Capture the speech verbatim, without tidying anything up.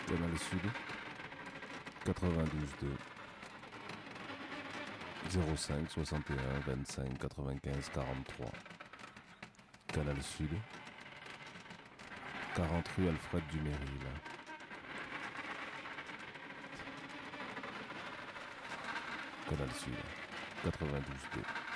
Canal Sud, quatre-vingt-douze deux, zéro cinq soixante et un vingt-cinq quatre-vingt-quinze quarante-trois. Canal Sud, quarante rue Alfred Duméril. Canal Sud, quatre-vingt-douze deux.